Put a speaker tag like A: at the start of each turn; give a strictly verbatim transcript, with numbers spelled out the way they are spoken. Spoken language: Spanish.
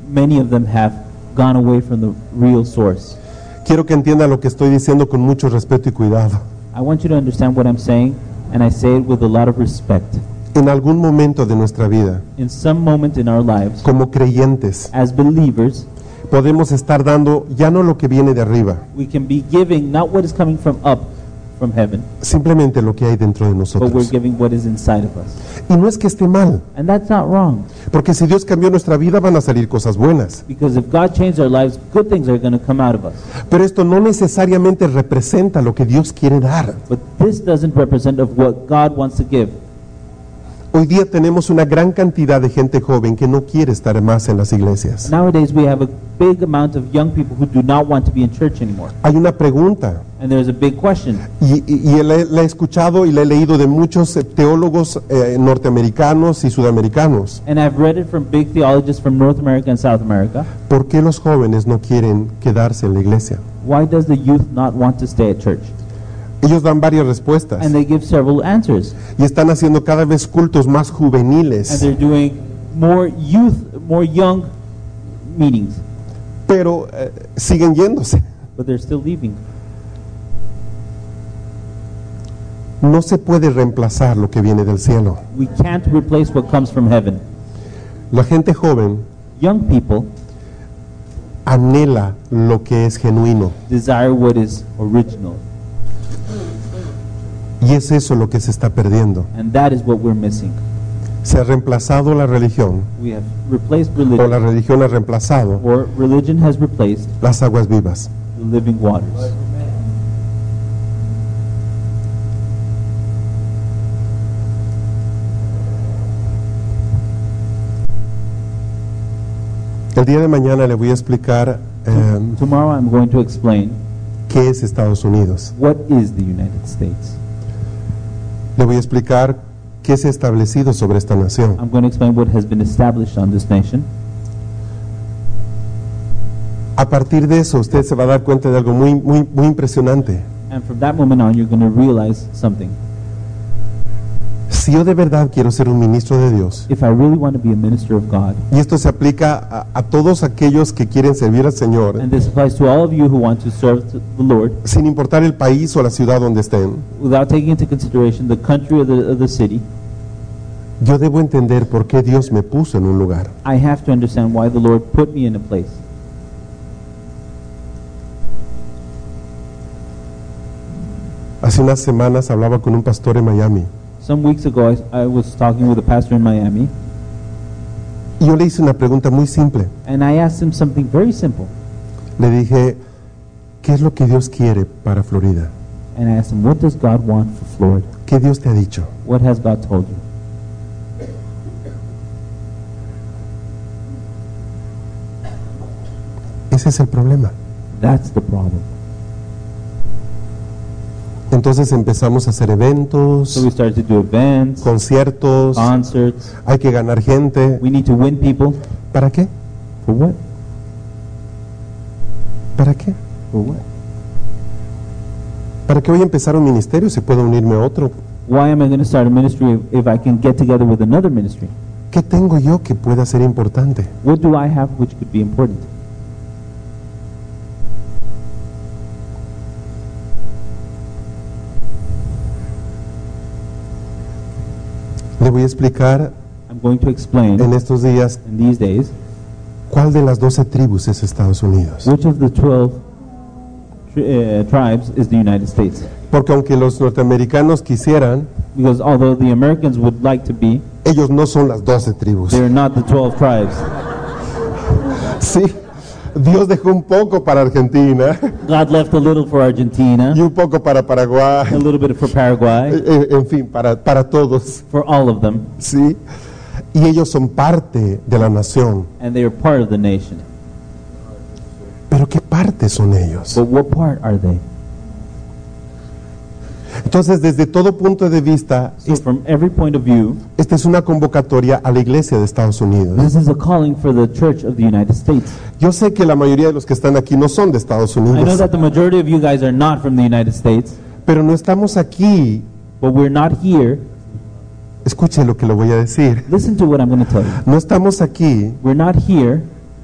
A: many of them have gone away from the real source.
B: Quiero que entienda lo que estoy diciendo con mucho respeto y cuidado.
A: I want you to understand what I'm saying, and I say it with a lot of respect.
B: En algún momento de nuestra vida,
A: In some moment in our lives,
B: como creyentes,
A: as believers,
B: podemos estar dando ya no lo que viene de arriba,
A: we can be giving not what is coming from up, from heaven,
B: simplemente lo que hay dentro de
A: but we're
B: nosotros.
A: giving what is inside of us.
B: Y no es que esté mal,
A: And that's not wrong,
B: porque si Dios cambió nuestra vida van a salir cosas buenas.
A: because if God changed our lives, good things are going to come out of us.
B: Pero esto no necesariamente representa lo que Dios quiere dar.
A: But this doesn't represent of what God wants to give.
B: Hoy día tenemos una gran cantidad de gente joven que no quiere estar más en las iglesias.
A: Nowadays we have a big amount of young people who do not want to be in church anymore.
B: Hay una pregunta,
A: And there's a big question.
B: y, y, y la, la he escuchado y la he leído de muchos eh, teólogos eh, norteamericanos y sudamericanos.
A: And I've read it from big theologists from North America and South America.
B: ¿Por qué los jóvenes no quieren quedarse en la iglesia?
A: Why does the youth not want to stay at church?
B: Ellos dan varias respuestas
A: And they give several answers.
B: y están haciendo cada vez cultos más
A: And
B: juveniles,
A: they're doing more youth, more young meetings.
B: pero eh, siguen yéndose.
A: But they're still leaving.
B: No se puede reemplazar lo que viene del cielo.
A: We can't replace what comes from heaven.
B: La gente joven
A: Young people
B: anhela lo que es genuino,
A: desire what is original.
B: y es eso lo que se está perdiendo.
A: And that is what we're missing.
B: Se ha reemplazado la religión,
A: We have replaced
B: o
A: religion,
B: la religión ha reemplazado
A: or religion has replaced
B: las aguas vivas.
A: the living waters.
B: El día de mañana le voy a explicar eh,
A: Tomorrow I'm going to explain
B: qué es Estados Unidos.
A: what is the United States.
B: Le voy a explicar qué se ha establecido sobre esta nación.
A: I'm going to explain what has been established on this nation.
B: A partir de eso, usted se va a dar cuenta de algo muy, muy, muy impresionante.
A: And from that moment on, you're going to realize something.
B: Si yo de verdad quiero ser un ministro de Dios,
A: If I really want to be a minister of God,
B: y esto se aplica a, a todos aquellos que quieren servir al Señor,
A: and this applies to all of you who want to serve to the Lord,
B: sin importar el país o la ciudad donde estén,
A: without taking into consideration the country or the, or the city,
B: yo debo entender por qué Dios me puso en un lugar.
A: I have to understand why the Lord put me in a place.
B: Hace unas semanas hablaba con un pastor en Miami,
A: Some weeks ago, I, I was talking with a pastor in Miami,
B: y yo le hice una pregunta muy simple.
A: and I asked him something very simple.
B: Le dije, ¿qué es lo que Dios quiere para Florida?
A: And I asked him, what does God want for Florida?
B: ¿Qué Dios te ha dicho?
A: What has God told you?
B: Ese es el problema.
A: That's the problem.
B: Entonces empezamos a hacer eventos,
A: So we started to do events,
B: conciertos,
A: concerts.
B: hay que ganar gente.
A: We need to win people.
B: ¿Para qué?
A: For what?
B: ¿Para qué?
A: For what?
B: ¿Para qué voy a empezar un ministerio si puedo unirme a otro?
A: Why am I going to start a ministry if, if I can get together with another ministry?
B: ¿Qué tengo yo que pueda ser importante?
A: What do I have which could be important?
B: Le voy a explicar
A: I'm going to explain
B: en estos días
A: in these days
B: cuál de las doce tribus es Estados Unidos.
A: which of the twelve tri- uh, tribes is the United States.
B: Porque aunque los norteamericanos quisieran,
A: Because although the Americans would like to be,
B: ellos no son las doce tribus.
A: they're not the twelve tribes.
B: Sí, Dios dejó un poco para Argentina
A: God left a little for Argentina,
B: y un poco para
A: a
B: Paraguay,
A: little bit for Paraguay,
B: eh, en fin, para, para todos.
A: for all of them,
B: Sí, y ellos son parte de la nación.
A: and they are part of the nation.
B: Pero ¿qué parte son ellos?
A: But what part are they?
B: Entonces, desde todo punto de vista,
A: So from every point of view,
B: esta es una convocatoria a la iglesia de Estados Unidos.
A: this is a calling for the Church of the United States.
B: Yo sé que la mayoría de los que están aquí no son de Estados
A: I know
B: Unidos,
A: that the majority of you guys are not from the United States,
B: pero no estamos aquí.
A: but we're not here.
B: Escuche lo que le voy a decir.
A: Listen to what I'm going to tell you.
B: No estamos aquí
A: We're not here